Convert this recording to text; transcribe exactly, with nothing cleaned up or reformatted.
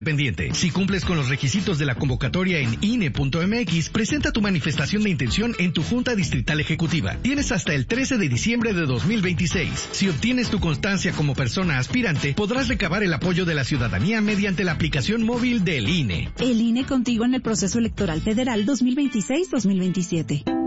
Pendiente. Si cumples con los requisitos de la convocatoria en I N E punto M X, presenta tu manifestación de intención en tu Junta Distrital Ejecutiva. Tienes hasta el trece de diciembre de dos mil veintiséis. Si obtienes tu constancia como persona aspirante, podrás recabar el apoyo de la ciudadanía mediante la aplicación móvil del I N E. El I N E contigo en el proceso electoral federal dos mil veintiséis dos mil veintisiete.